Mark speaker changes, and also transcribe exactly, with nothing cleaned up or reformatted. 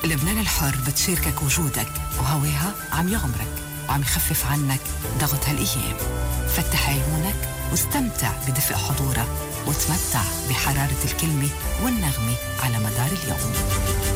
Speaker 1: لبنان الحر بتشاركك وجودك، وهواها عم يغمرك وعم يخفف عنك ضغط هالأيام. فتح عيونك واستمتع بدفء حضورها، وتمتع بحرارة الكلمة والنغمة على مدار اليوم.